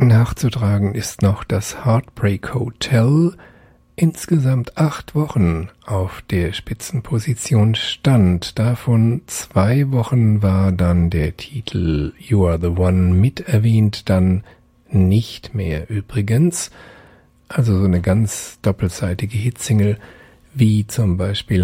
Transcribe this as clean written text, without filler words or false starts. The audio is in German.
Nachzutragen ist noch das Heartbreak Hotel. Insgesamt 8 Wochen auf der Spitzenposition stand. Davon 2 Wochen war dann der Titel You Are the One mit erwähnt, dann nicht mehr übrigens. Also so eine ganz doppelseitige Hitsingle, wie zum Beispiel